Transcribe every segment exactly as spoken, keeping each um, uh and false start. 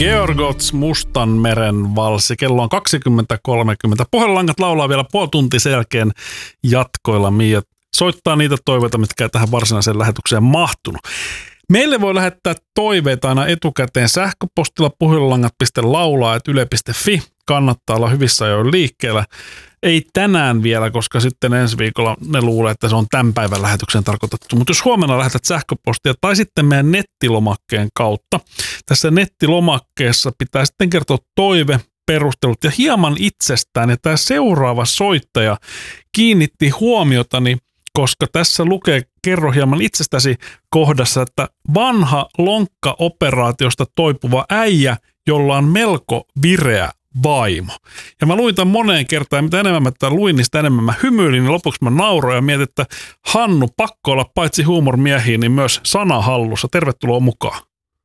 Georgots Mustanmeren valssi. Kello on kaksikymmentä kolmekymmentä. Puhelinlangat laulaa vielä puoli tuntia sen jälkeen jatkoilla. Mia soittaa niitä toiveita, mitkä ei tähän varsinaiseen lähetykseen mahtunut. Meille voi lähettää toiveita aina etukäteen sähköpostilla puhelinlangat piste laulaa ät yle piste fi. Kannattaa olla hyvissä ajoin liikkeellä. Ei tänään vielä, koska sitten ensi viikolla ne luulee, että se on tämän päivän lähetykseen tarkoitettu. Mutta jos huomenna lähetät sähköpostia tai sitten meidän nettilomakkeen kautta. Tässä nettilomakkeessa pitää sitten kertoa toive, perustelut ja hieman itsestään. Ja tämä seuraava soittaja kiinnitti huomiotani, koska tässä lukee kerro hieman itsestäsi kohdassa, että vanha lonkkaoperaatiosta toipuva äijä, jolla on melko vireä vaimo. Ja mä luin tämän moneen kertaan, ja mitä enemmän mä tämän luin, niin sitä enemmän mä hymyilin, niin lopuksi mä nauroin ja mietin, että Hannu, pakko olla paitsi huumormiehiä, niin myös sanahallussa. Tervetuloa mukaan.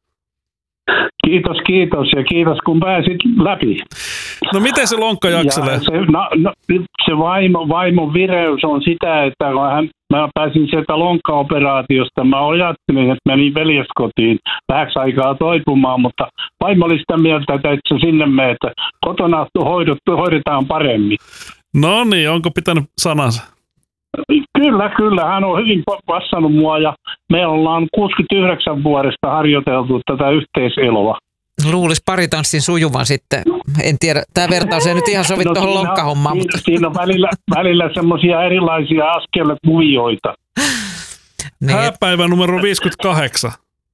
Kiitos, kiitos ja kiitos kun pääsit läpi. No miten se lonkka jakselee? Se, no, no, se vaimo, vaimon vireys on sitä, että hän, mä pääsin sieltä lonkkaoperaatiosta. Mä ajattelin, että menin veljeskotiin vähäksi aikaa toipumaan, mutta vaimo oli sitä mieltä, että et sä sinne mene, että kotona hoidettu, hoidetaan paremmin. No niin, onko pitänyt sanansa? Kyllä, kyllä. Hän on hyvin passannut mua ja me ollaan kuusikymmentäyhdeksän vuodesta harjoiteltu tätä yhteiseloa. Luulisi paritanssin sujuvan sitten. En tiedä, tämä vertaus ei nyt ihan sovi no, tuohon lonkkahommaan. Siinä, mutta... siinä on välillä, välillä semmoisia erilaisia askelkuvioita. Niin. Hääpäivä numero viisikymmentäkahdeksan.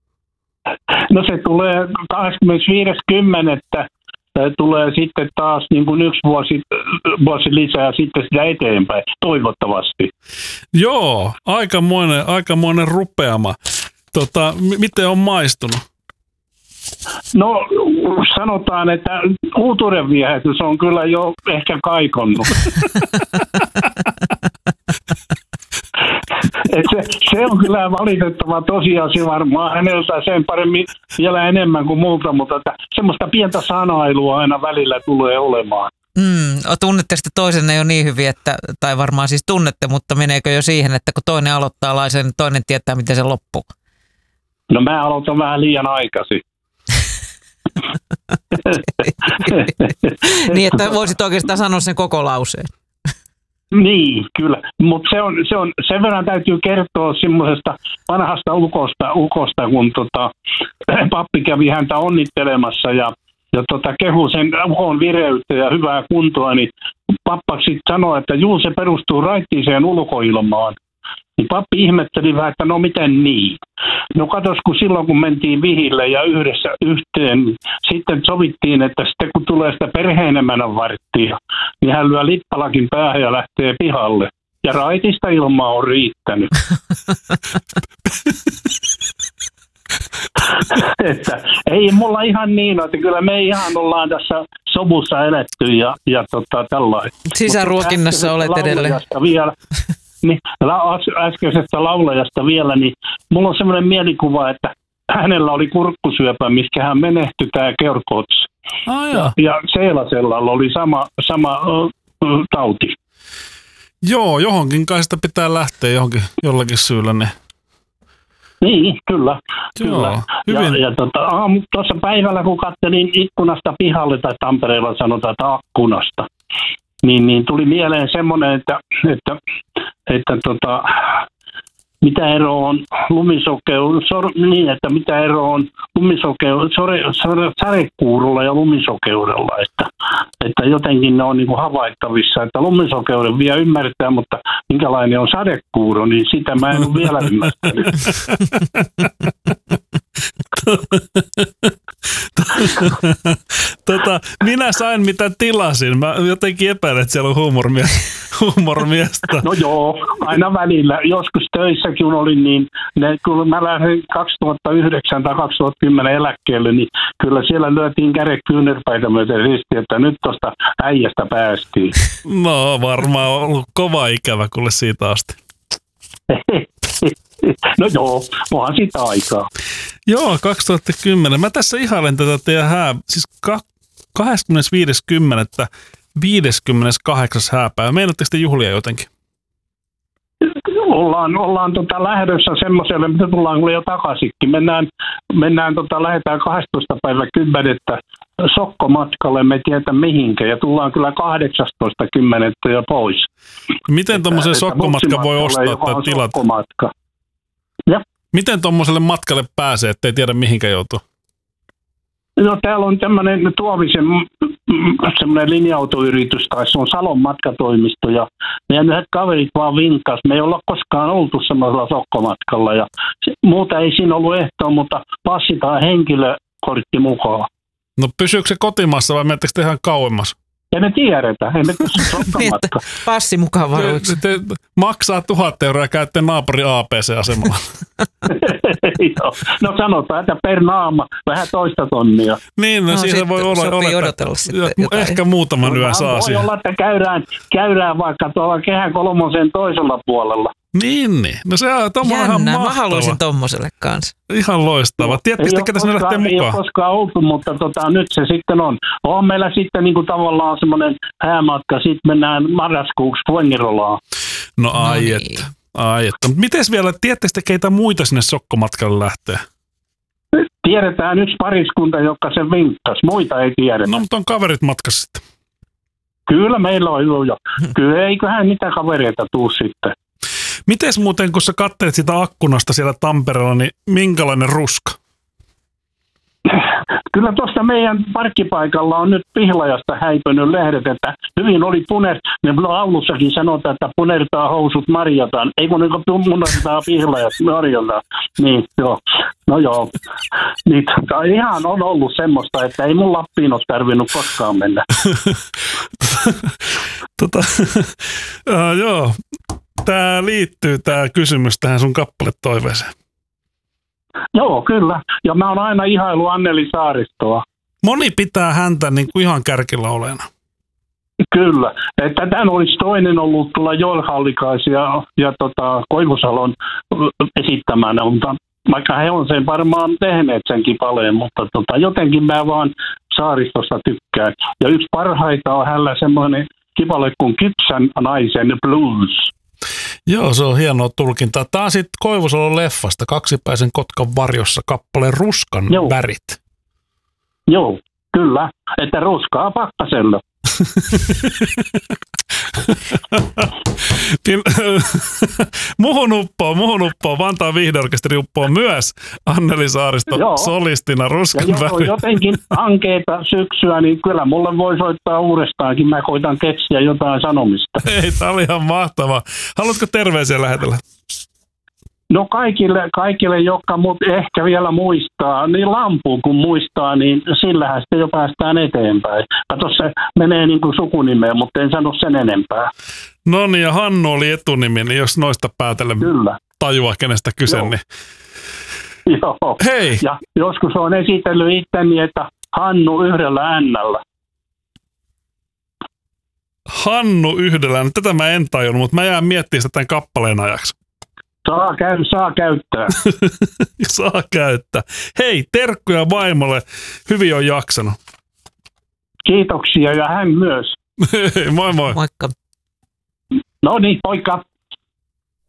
No se tulee kahdeskymmenesviides kymmenettä tulee sitten taas niin kuin yksi vuosi, vuosi lisää sitten sitä eteenpäin, toivottavasti. Joo, aikamoinen, aikamoinen rupeama. Tota, m- miten on maistunut? No sanotaan, että uutuuden viehätys on kyllä jo ehkä kaikonnut. Et se, se on kyllä valitettava tosiasia varmaan häneltä sen paremmin vielä enemmän kuin multa, mutta että semmoista pientä sanailua aina välillä tulee olemaan. Mm, tunnette sitten toisenne jo niin hyvin, että, tai varmaan siis tunnette, mutta meneekö jo siihen, että kun toinen aloittaa laisen, niin toinen tietää, miten se loppuu? No mä aloitan vähän liian aikaisin. Niin, että voisit oikeastaan sanoa sen koko lauseen. Niin, kyllä. Mutta se on, se on, sen verran täytyy kertoa semmoisesta vanhasta ukosta, ukosta kun tota, pappi kävi häntä onnittelemassa ja, ja tota, kehu sen ukon vireyttä ja hyvää kuntoa, niin pappa sitten sanoi, että juu, se perustuu raittiiseen ulkoilmaan. Niin pappi ihmetteli vähän, että no miten niin? No katos, kun silloin kun mentiin vihille ja yhdessä yhteen, sitten sovittiin, että sitten kun tulee sitä perheenemänän varttia, niin hän lyö lippalakin päähän ja lähtee pihalle. Ja raitista ilmaa on riittänyt. Että ei mulla ihan niin, että kyllä me ihan ollaan tässä sovussa eletty ja, ja tota, tällainen. Sisäruokinnassa olet edelleen. Vielä, niin, äskeisestä laulajasta vielä, niin mulla on semmoinen mielikuva, että hänellä oli kurkkusyöpä, missä hän menehtyi, tämä Georgots. Ah, ja, ja Seelasella oli sama, sama uh, tauti. Joo, johonkin kai sitä pitää lähteä johonkin, jollakin syyllä. Niin, niin kyllä. Joo, kyllä. hyvin. Ja, ja tota, tuossa päivällä, kun katselin ikkunasta pihalle, tai Tampereella sanotaan, että akkunasta, Niin, niin tuli mieleen semmoinen, että, että, että tota, mitä ero on lumisokeu, sor, niin, että mitä ero on lumisokeu, sore, sore, sadekuurulla ja lumisokeudella, että, että jotenkin ne on niin kuin havaittavissa, että lumisokeuden vielä ymmärtää, mutta minkälainen on sadekuuru, niin sitä mä en ole vielä ymmärtänyt. tota, minä sain mitä tilasin. Mä jotenkin epäilen, että siellä on huumormies, huumormiestä. No joo, aina välillä. Joskus töissäkin olin niin, ne, kun mä lähdin kaksituhattayhdeksän tai kaksituhattakymmenen eläkkeelle, niin kyllä siellä lyötiin kädet kyynärpäitä myöten risti, että nyt tuosta äijästä päästiin. No varmaan on ollut kova ikävä kuule siitä asti. No joo, onhan sitä aikaa. Joo, kaksituhattakymmenen. Mä tässä ihailen tätä teidän hää, siis kahdeskymmenesviides kymmenettä viideskymmeneskahdeksas hääpäivä. Meinatteko te juhlia jotenkin? ollaan, ollaan tota lähdössä semmoiselle, mitä tullaan kyllä jo takaisinkin. Mennään, mennään tota, lähdetään kahdestoista päivä kymmenettä sokkomatkalle, me tietä mihinkä, ja tullaan kyllä kahdeksastoista kymmenettä jo pois. Miten tuommoisen sokkomatkan voi ostaa tai tilata? Sokkomatka. Ja. Miten tuommoiselle matkalle pääsee, ettei tiedä mihinkä joutuu? No täällä on tämmöinen Tuomisen semmoinen linja-autoyritys, tai se on Salon matkatoimisto, ja meidän yhdet kaverit vaan vinkkas. Me ei olla koskaan oltu semmoisella sokkomatkalla, ja se, muuta ei siinä ollut ehtoa, mutta passitaan henkilökortti mukaan. No pysyykö se kotimaassa vai menettekö te ihan kauemmas? Ja me tiedetä, emme pysy sokkomatka. Passi mukaan varuiksi. Te, te maksaa tuhat euroa ja käytte naapuri A P C-asemalla. No sanotaan, että per naama vähän toista tonnia. Niin, no, no siinä voi olla, sopii olla odotella sitten ehkä jotain. muutaman yön saa voi siihen. olla, että käydään, käydään vaikka tuolla Kehä Kolmosen toisella puolella. Niin, niin. No se on tommoinen ihan Jännää, mä mahtava. haluaisin tommoselle kanssa. Ihan loistava. Tiedätkö sitten, ketä sinne lähtee mukaan? Ei ole koskaan oltu, mutta tota, nyt se sitten on. On meillä sitten niin kuin tavallaan semmoinen häämatka. Sitten mennään marraskuuksi Fuengirolaan. No ai No niin. että. Ai että. Mutta mites vielä, tiedättekö te, keitä muita sinne sokkomatkalle lähtee? Tiedetään yksi pariskunta, joka sen vinkkasi. Muita ei tiedetä. No, mutta on kaverit matkassa sitten. Kyllä meillä on jo. Kyllä eiköhän niitä kavereita tuu sitten. Mites muuten, kun sä kattelet sitä akkunasta siellä Tampereella, niin minkälainen ruska? Kyllä tuosta meidän parkkipaikalla on nyt Pihlajasta häipönyt lehdet, että hyvin oli puner, ne laulussakin sanotaan, että punertaa housut marjataan, ei kun niin punertaa Pihlajasta marjataan. Niin, joo. No joo. Niin, ihan on ollut semmoista, että ei mun Lappiin ole tarvinnut koskaan mennä. tota, uh, joo, tää liittyy tää kysymys tähän sun kappaletoiveeseen. Joo, kyllä. Ja mä oon aina ihailu Anneli Saaristoa. Moni pitää häntä niin kuin ihan kärkilaulajana. Kyllä. Että tämän olisi toinen ollut tulla Joel Hallikaisen ja, ja tota, Koivusalon esittämänä, mutta vaikka he on sen varmaan tehneet sen kipaleen, mutta tota, jotenkin mä vaan Saaristosta tykkään. Ja yksi parhaita on hänellä semmoinen kipale kuin Kypsän naisen blues. Joo, se on hienoa tulkintaa. Tämä on sitten Koivusalon leffasta, Kaksipäisen Kotkan varjossa, kappaleen Ruskan Joo. värit. Joo, kyllä. Että ruskaa pakkasella. muhun uppoo, muhun uppoo, Vantaan viihdeorkesteri uppoo myös Anneli Saaristo Joo. solistina Ruskan Ja jos on värit. jotenkin ankeita syksyä, niin kyllä mulle voi soittaa uudestaankin. Mä koitan keksiä jotain sanomista. Ei, tää oli ihan mahtavaa. Haluatko terveisiä lähetellä? No kaikille, kaikille, jotka mut ehkä vielä muistaa, niin lampuun kun muistaa, niin sillähän sitten jo päästään eteenpäin. Kato, se menee niin kuin sukunimeen, mutta en sano sen enempää. No niin, ja Hannu oli etunimi, niin jos noista päätellen Kyllä. tajua, kenestä kyse, Joo. niin Joo. hei! Ja joskus on esitellyt itteni, että Hannu yhdellä ännällä. Hannu yhdellä, tätä mä en tajunnut, mutta mä jään miettimään sitä tämän kappaleen ajaksi. Saa, käy, saa käyttää. Saa käyttää. Hei, terkkuja vaimolle. Hyvin on jaksanut. Kiitoksia ja hän myös. Moi moi. Moikka. No niin, poika.